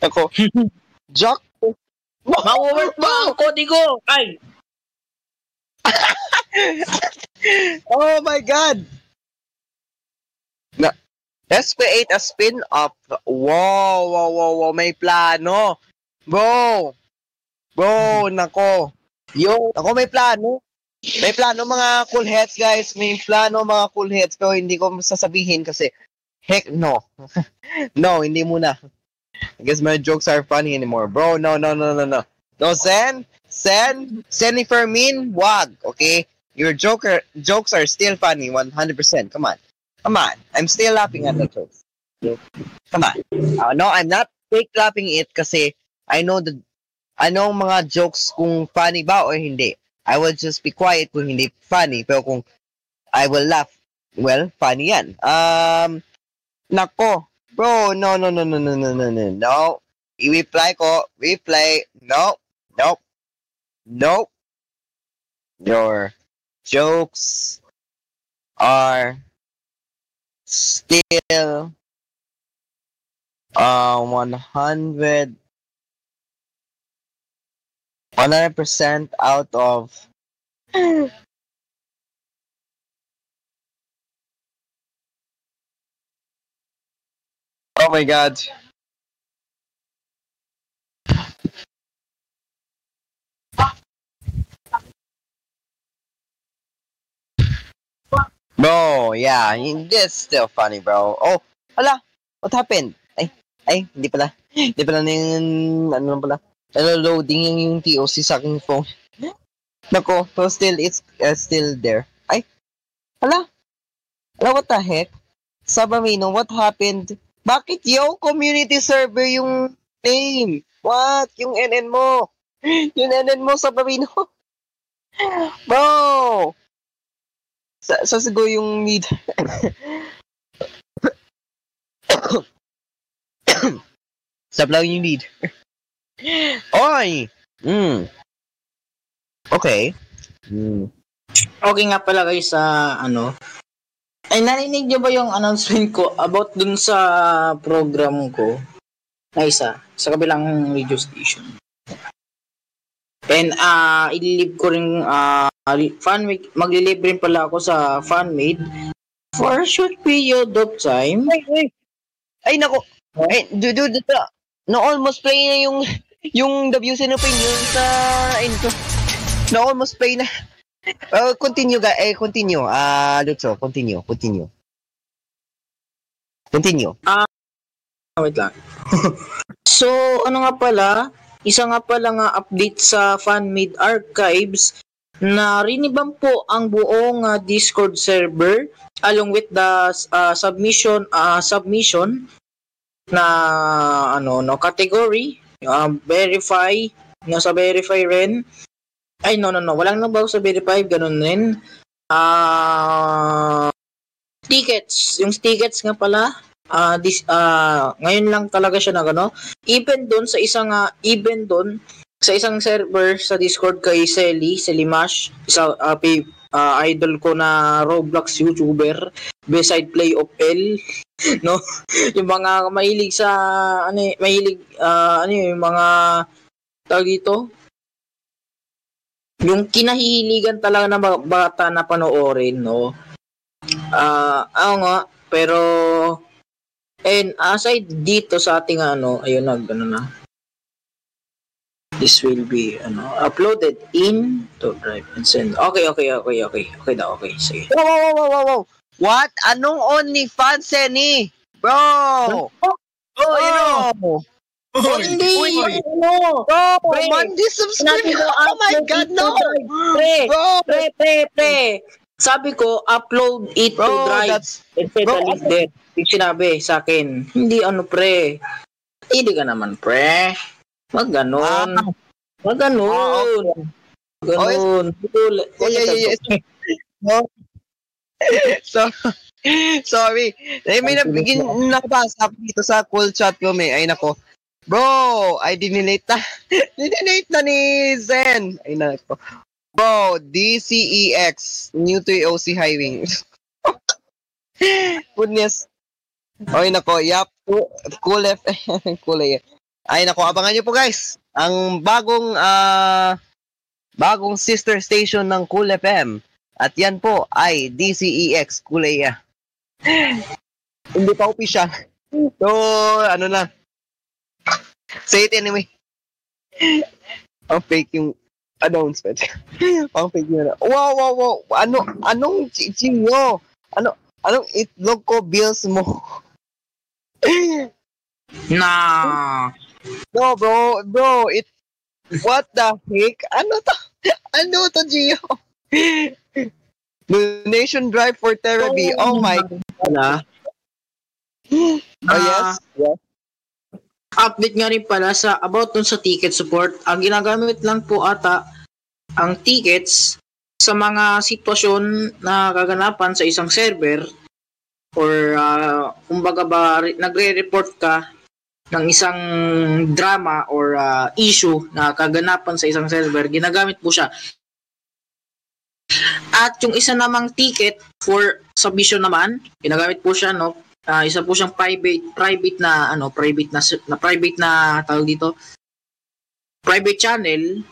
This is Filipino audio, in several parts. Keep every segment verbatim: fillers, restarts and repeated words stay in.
Ako, Jack. Ma-work ba ang kodi ko? Ay! Oh my God! Na, let's create a spin-off. Wow, wow, wow, wow, may plano. Bro! Bro, nako. Yo, ako may plano. May plano mga cool heads, guys. May plano mga cool heads. Pero hindi ko sasabihin kasi, heck no. No, hindi muna. I guess my jokes are funny anymore. Bro, no, no, no, no, no. No, Sen, Sen, Senny Fermin, wag, okay? Your joker jokes are still funny, one hundred percent. Come on. Come on. I'm still laughing at the jokes. Come on. Uh, no, I'm not fake laughing it kasi I know the I know mga jokes kung funny ba or hindi. I will just be quiet kung hindi funny. Pero kung I will laugh, well, funny yan. Um, nako. Bro, no, no, no, no, no, no, no, no, no. I-reply ko, reply, no, nope, nope. Your jokes are still uh, one hundred one hundred percent out of oh my God. Bro, yeah, it's still funny, bro. Oh, hala, what happened? Ay, ay, hindi pala. Hindi pala na yung, ano lang pala. Nalo-loading yung, yung T O C sa aking phone. Nako, so still, it's uh, still there. Ay, hala. Hala, what the heck? Sabamino, what happened? Bakit yo, community server yung name? What? Yung N N mo? Yung N N mo, Sabamino? Bro! Sa, sa siguro yung need. Sablaw yung need. Oy! Mm. Okay. Mm. Okay nga pala guys sa ano. Ay, narinig niyo ba yung announcement ko about dun sa program ko? Na isa, sa kabilang radio station. And uh, ililib ko rin uh, fan made, maglilib rin pala ako sa fan made for a short period of time. Ay, ay, ay nako. Ay, dude, dude, no, almost play na yung yung W C N opinion sa into. No, almost play na. Uh, continue, guys. Eh, continue. Ah, uh, Lutso, continue, continue. Continue. Ah, uh, wait lang. So, ano nga pala, isa nga pala nga update sa fan-made archives na rinibam po ang buong uh, Discord server along with the uh, submission uh, submission na ano no category uh, verify no sa verify rin ay no no no walang nabaw sa verify ganun rin uh, tickets yung tickets nga pala uh, this uh, ngayon lang talaga siya na ano even doon sa isang uh, even doon sa isang server sa Discord kay Selly Selimash isa uh, pay, uh, idol ko na Roblox YouTuber beside Play of L no yung mga mahilig sa ano mahilig uh, ano yung mga tawag dito yung kinahihiligan talaga na bata na panoorin no ah uh, ako nga pero and aside dito sa ating ano ayun nag ano na this will be ano uploaded in to drive and send okay okay okay okay okay daw okay sige wow wow wow wow wow what anong OnlyFans ni bro oh, oh you know oh, hindi ano bro Monday subscribe oh my God no pre bro pre pre pre sabi ko upload it bro, to drive and send the link there yung sinabi sa akin hindi ano pre hindi ka naman pre wag ganon. Ah. Wag ganon. Ah, okay. Ganon. Oh, yeah, yeah, yeah. No. So, sorry. Eh, may nabigin nakabasa dito sa cool chat ko, may. Ay, nako. Bro, ay dinelete na. dinelete na ni Zen. Ay, nako. Bro, D C E X. New to O C hiring. Goodness. Ay, nako. Yap. Cool F. Cool eh. Ay nako, abangan niyo po guys ang bagong ah bagong sister station ng Cool F M. At yan po ay D C E X Cool A M. Hindi pa official. So, ano na. Say it anyway. Ang fake yung announcement. Ang fake yun. Wow, wow, wow. Ano, anong chichino? Ano, anong itlog ko bills mo? Na. No, bro, bro, it, what the heck? Ano to? Ano to, Gio? Donation drive for therapy. Oh, my Pala. Oh, yes? Yes. Update nga rin pala sa about dun sa ticket support. Ang ginagamit lang po ata ang tickets sa mga sitwasyon na kaganapan sa isang server or uh, kumbaga ba nagre-report ka ng isang drama or uh, issue na kaganapan sa isang server, ginagamit po siya. At yung isa namang ticket for submission naman, ginagamit po siya, no? Uh, isa po siyang private private na ano, private na na private na tawag dito. Private channel.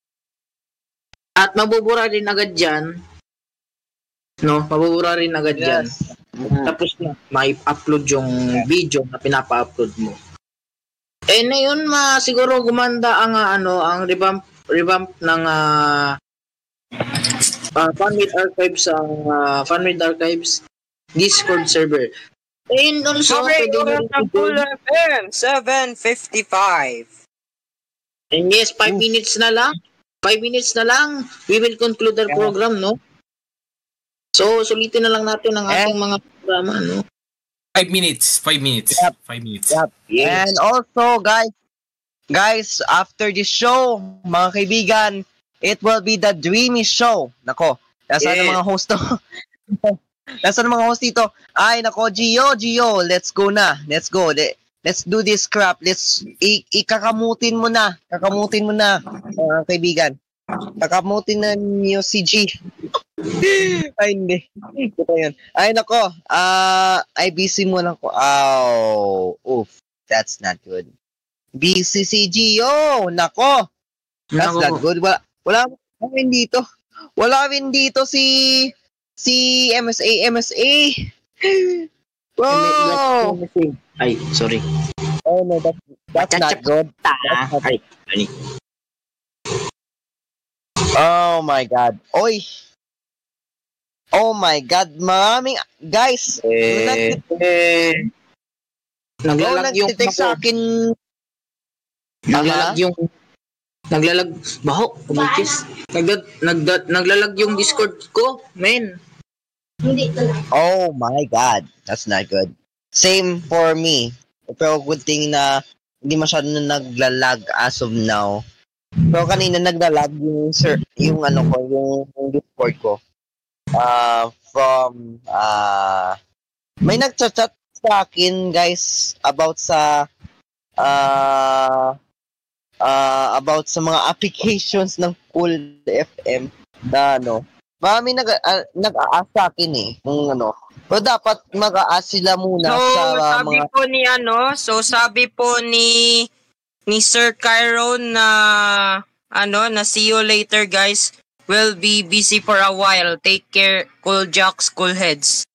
At mabubura rin agad diyan. No, mabubura rin agad diyan. Yes. Tapos na may upload yung video na pinapa-upload mo. Eh na yun, ma siguro gumanda ang uh, ano, ang revamp revamp ng uh, uh, FanMade Archives ang uh, FanMade Archives Discord server. And also, Okay, pwede oras ng Cool F M, seven fifty-five. and yes, five Oof. minutes na lang. five minutes na lang. We will conclude our Yeah. program, no? So, sulitin na lang natin ang And- ating mga programa, no? Five minutes. Five minutes. Yep. Five minutes. Yep. Yes. And also, guys, guys, after this show, mga kaibigan, it will be the Dreamy Show. Nako, nasaan Yes. ang mga host to? Nasaan ang mga host dito? Ay, nako, Gio, Gio, let's go na. Let's go. Le- Let's do this crap. Let's, i- ikakamutin mo na. Kakamutin mo na, mga kaibigan. Kakamutin na niyo si G. Ay, hindi. Ito yun. Ay, nako. Ah, ay, busy mo lang ko. Ow. Oof. That's not good. B C C Gio. Nako. That's Nako not po. good. Wala, wala kami dito. Wala kami dito si si M S A M S A. Wow. Ay, sorry. Oh no, that's, that's not good. That's not Ay, ani. Oh my God. Oy. Oh my God. Maraming, guys. Eh, nag- eh, oh, naglalag yung nag-detect sa akin. Naglalag yung naglalag baho, kumikis. Naglag nagda, naglalag yung Discord ko, men. Oh my God. That's not good. Same for me. Pero good thing na hindi masyado na naglalag as of now. Pero kanina naglalag yung sir, yung ano ko, yung, yung Discord ko. Uh, from uh, may nagchat-chat sa akin, guys, about sa uh, uh, about sa mga applications ng Cool F M na ano. Marami nag uh, nag-a-ask sa akin eh kung ano. Pero dapat mag-a-ask sila muna So, sa uh, sabi mga po ni ano, so sabi po ni ni Sir Cairo na ano, na see you later guys. We'll be busy for a while. Take care, cool jocks, cool heads.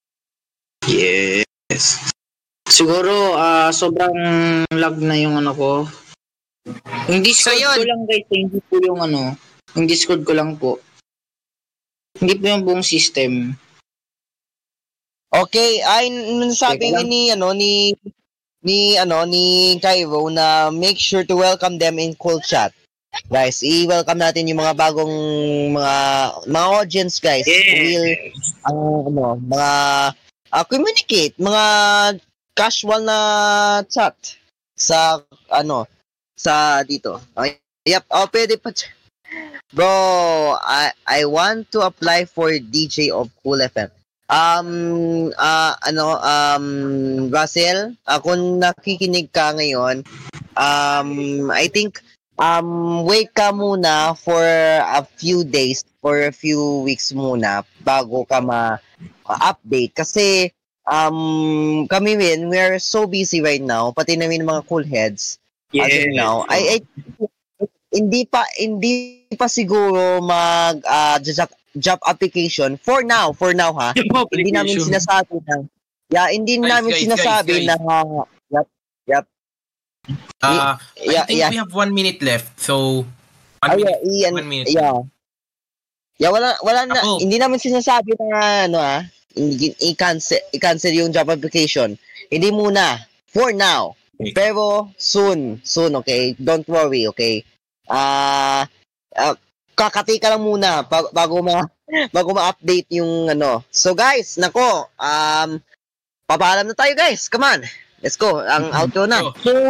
Yes. Siguro ah sobrang lag na yung ano ko. Yung Discord So, yun. ko lang guys, hindi po yung ano, yung Discord ko lang po. Hindi po yung buong system. Okay, ay n- sabi Teka lang. ni ano ni ni ano ni Cairo na make sure to welcome them in Cool Chat. Guys, i-welcome natin yung mga bagong mga mga audience guys. Will ang ano, mga ah, communicate, mga casual na chat sa ano sa dito. Okay. Yep, oh, pwede pa. Bro, I I want to apply for D J of Cool F M. Um, ah, ano, um, Russell, uh, kung nakikinig ka ngayon, um, I think, um, wait ka muna for a few days, for a few weeks muna, bago ka ma-update. Kasi, um, kami rin, we are so busy right now, pati namin mga cool heads, As of now, I, I hindi pa hindi pa siguro mag uh, job, job application for now, for now ha. Hindi namin sinasabi na yeah, hindi Guys, namin guys, sinasabi guys, na yep, yep. Uh, Yeah, I think yeah. we have one minute left. So, one Ay, minute. yeah, iyan, One minute. yeah. Yeah, wala wala na Ako. hindi namin sinasabi na ano ah, i- i-cancel i-cancel yung job application. Hindi muna for now. Okay. Pero soon, soon, okay? Don't worry, okay? Ah, uh, kakati ka lang muna pa- bago ma bago ma-update yung ano. So guys, nako, um papaalam na tayo guys. Come on. Let's go. Ang outro na. So, So,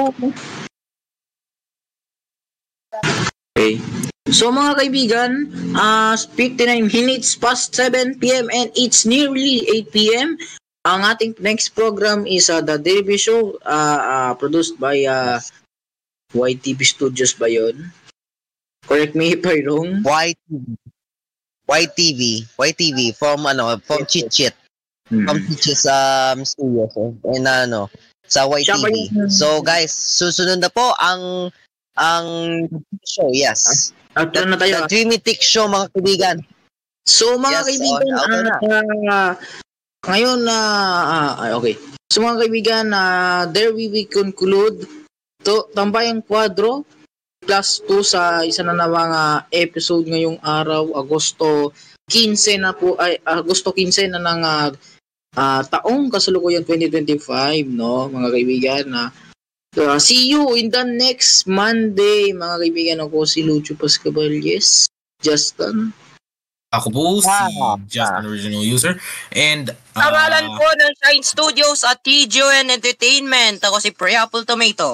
okay. So mga kaibigan, uh, fifty-nine minutes past seven p.m. and it's nearly eight p.m. Ang ating next program is uh, The Daily Show, uh, uh, produced by uh, Y T V Studios ba yun? Correct me if I'm wrong. Y T V. Y T V. Y T V from ano, from Chichit. Hmm. From Chichit um studios eh. And ano, sa Y T Siya ba V. yung- So guys, susunod na po ang ang show, yes. At The, na tayo. the Dreamy Tick Show mga kaibigan. So mga Yes, kaibigan, on- out na. at, uh, ngayon na okay. So mga kaibigan, uh, there we will conclude to Tambayang Kwadro plus two sa isa na namang uh, episode ngayong araw, Agosto fifteen na po ay Agosto fifteen na ng uh, uh, taong kasalukuyan twenty twenty-five, no mga kaibigan na uh, see you in the next Monday mga kaibigan. Ako si Lucho Pascaballes, Justin. ako po si Ah, Just an Original User. And, Sa uh, ngalan po ng Shine Studios at T G O N Entertainment, ako si Pre Apple Tomato.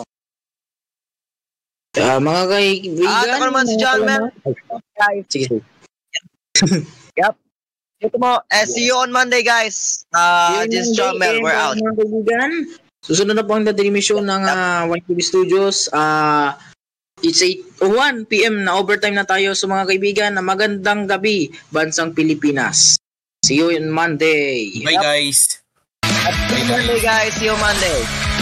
Ah, mga kaibigan. Ah, ako naman si John Mel. Guys, Sige. ito mo. Eh, see you on Monday guys. Uh, Yun this is lang, John Mel. eh, We're out. Mga kaibigan, susunod na po ang dating mission ng uh, Y T V Studios. Ah, it's eight oh one p.m. na overtime na tayo. So mga kaibigan, na magandang gabi, Bansang Pilipinas. See you on Monday. bye guys. Bye guys. Monday guys. See you Monday.